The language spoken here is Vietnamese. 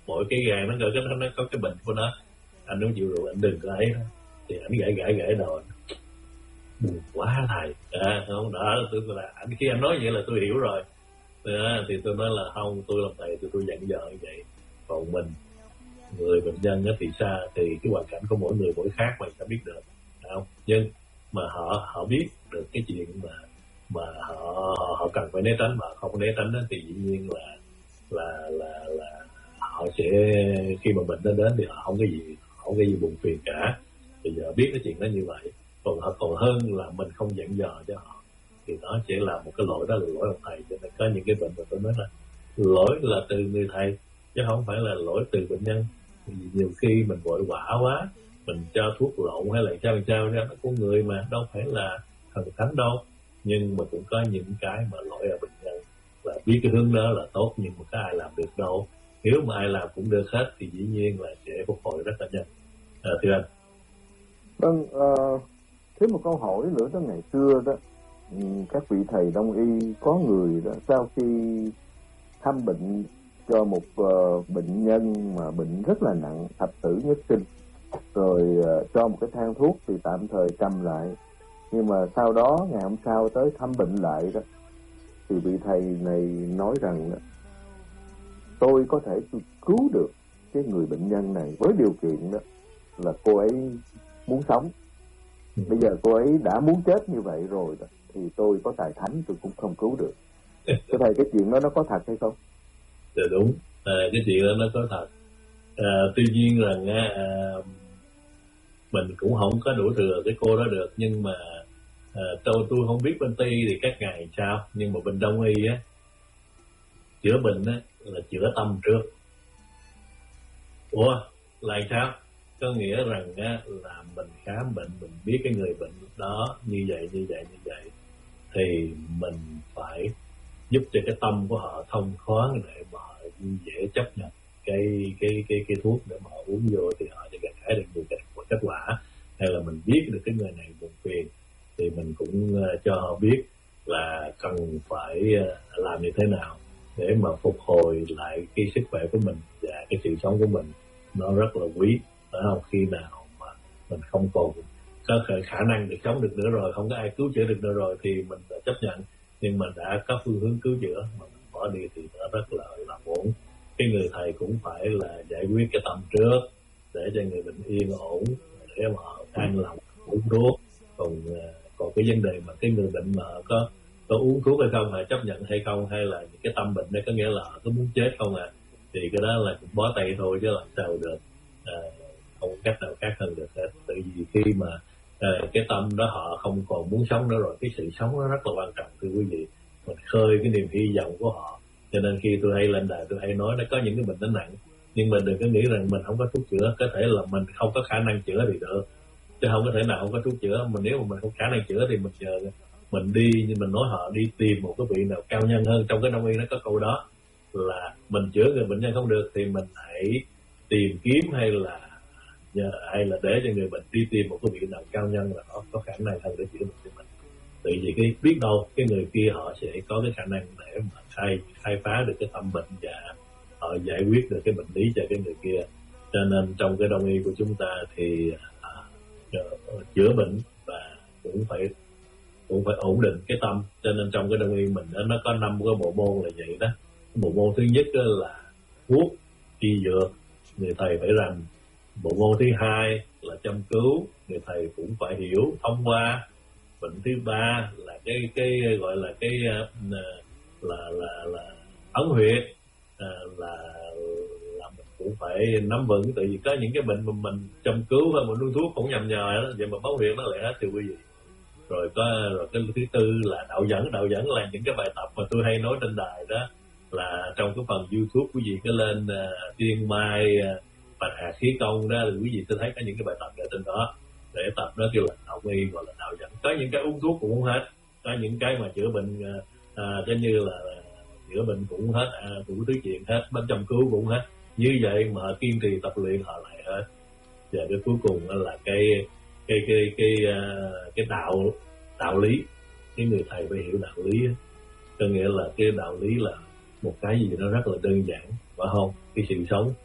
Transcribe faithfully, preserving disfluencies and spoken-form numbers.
mỗi cái gan nó có cái nó, nó có cái bệnh của nó. Anh không chịu rượu anh đừng có ấy đó. Thì anh gãi gãi gãi đầu, buồn quá thầy. À, không đó tôi là anh khi anh nói vậy là tôi hiểu rồi. À, thì tôi nói là không, tôi làm thầy thì tôi dặn dò như vậy. Còn mình người bệnh nhân á thì xa, thì cái hoàn cảnh của mỗi người mỗi khác mà sẽ biết được, không? Nhưng mà họ họ biết được cái chuyện mà mà họ họ cần phải né tránh, mà không né tránh đó, thì dĩ nhiên là là là là họ sẽ khi mà bệnh nó đến thì họ không cái gì không cái gì buồn phiền cả. Bây giờ biết cái chuyện đó như vậy, còn họ còn hơn là mình không dặn dò cho họ, thì đó chỉ là một cái lỗi, đó là lỗi của thầy. Cho nên có những cái bệnh mà tôi nói là lỗi là từ người thầy chứ không phải là lỗi từ bệnh nhân. Vì nhiều khi mình vội vã quá, mình cho thuốc lộn hay là sao sao ra, nó con người mà đâu phải là thần thánh đâu. Nhưng mà cũng có những cái mà lỗi ở bệnh nhân, và biết cái hướng đó là tốt, nhưng mà có ai làm được đâu. Nếu mà ai làm cũng được hết thì dĩ nhiên là sẽ phục hồi rất là nhanh. À, thưa anh. Vâng, uh, thêm một câu hỏi nữa đó. Ngày xưa đó, các vị thầy đông y có người đó, sau khi thăm bệnh cho một uh, bệnh nhân mà bệnh rất là nặng, thập tử nhất sinh, rồi uh, cho một cái thang thuốc thì tạm thời cầm lại. Nhưng mà sau đó ngày hôm sau tới thăm bệnh lại đó, thì vị thầy này nói rằng đó, tôi có thể cứu được cái người bệnh nhân này với điều kiện đó là cô ấy muốn sống. Bây giờ cô ấy đã muốn chết như vậy rồi đó, thì tôi có tài thánh tôi cũng không cứu được. Thưa thầy, cái chuyện đó nó có thật hay không? Dạ đúng, à, cái chuyện đó nó có thật. À, tuy nhiên rằng à, mình cũng không có đổ thừa cái cô đó được. Nhưng mà à, tôi tôi không biết bên Tây thì các ngài sao, nhưng mà bên Đông y á, chữa bệnh á là chữa tâm trước. Ủa là sao? Có nghĩa rằng á, là mình khám bệnh, mình biết cái người bệnh đó như vậy như vậy như vậy, thì mình phải giúp cho cái tâm của họ thông thoáng để mà họ dễ chấp nhận cái cái cái cái thuốc để mà họ uống vô, thì họ sẽ gặt hái được nhiều kết quả. Hay là mình biết được cái người này buồn phiền thì mình cũng uh, cho họ biết là cần phải uh, làm như thế nào để mà phục hồi lại cái sức khỏe của mình và cái sự sống của mình. Nó rất là quý, phải không? Khi nào mà mình không còn có khả năng để sống được nữa rồi, không có ai cứu chữa được nữa rồi, thì mình đã chấp nhận. Nhưng mà đã có phương hướng cứu chữa mà mình bỏ đi thì nó rất là là ổn. Cái người thầy cũng phải là giải quyết cái tâm trước để cho người bệnh yên ổn, để mà họ an lòng uống thuốc. Còn còn cái vấn đề mà cái người bệnh mà có có uống thuốc hay không, hay chấp nhận hay không, hay là những cái tâm bệnh đó có nghĩa là họ cứ muốn chết không à, thì cái đó là cũng bó tay thôi chứ làm sao được. À, không có cách nào khác hơn được hết. Tại vì khi mà à, cái tâm đó họ không còn muốn sống nữa rồi, cái sự sống nó rất là quan trọng thưa quý vị. Mình khơi cái niềm hy vọng của họ. Cho nên khi tôi hay lên đài tôi hay nói nó có những cái bệnh nó nặng, nhưng mà đừng có nghĩ rằng mình không có thuốc chữa. Có thể là mình không có khả năng chữa thì được, chứ không có thể nào không có thuốc chữa. Mình nếu mà mình không khả năng chữa thì mình nhờ mình đi, như mình nói họ đi tìm một cái vị nào cao nhân hơn. Trong cái đông y nó có câu đó là mình chữa người bệnh nhân không được thì mình hãy tìm kiếm hay là nhờ, hay là để cho người bệnh đi tìm một cái vị nào cao nhân là nó có khả năng hơn để chữa bệnh cho mình. Tại vì cái biết đâu cái người kia họ sẽ có cái khả năng để mà khai khai phá được cái tâm bệnh và họ giải quyết được cái bệnh lý cho cái người kia. Cho nên trong cái đông y của chúng ta thì à, chữa bệnh và cũng phải cũng phải ổn định cái tâm. Cho nên trong cái đông y mình đó, nó có năm cái bộ môn là vậy đó. Bộ môn thứ nhất là thuốc y dược, người thầy phải rành. Bộ môn thứ hai là châm cứu, người thầy cũng phải hiểu thông qua. Bệnh thứ ba là cái cái gọi là cái là là là, là ấn huyệt, à, là là mình cũng phải nắm vững. Tại vì có những cái bệnh mà mình châm cứu và mình nuôi thuốc cũng nhầm nhờ đó, vậy mà báo huyệt nó lại hết thì quý vị. Rồi có rồi cái thứ tư là đạo dẫn. Đạo dẫn là những cái bài tập mà tôi hay nói trên đài đó, là trong cái phần YouTube quý vị có lên uh, Tiên Mai uh, Bạch Hạt Khí Công đó, quý vị sẽ thấy có những cái bài tập ở trên đó. Để tập đó kêu là đạo y, gọi là đạo dẫn. Có những cái uống thuốc cũng không hết, có những cái mà chữa bệnh à, giống như là chữa bệnh cũng hết, à, đủ thứ chuyện hết, bên châm cứu cũng hết. Như vậy mà kiên trì tập luyện họ lại hết. Và cái cuối cùng là cái cái cái cái cái, cái đạo đạo lý. Cái người thầy phải hiểu đạo lý, có nghĩa là cái đạo lý là một cái gì đó rất là đơn giản, phải không? Cái sự sống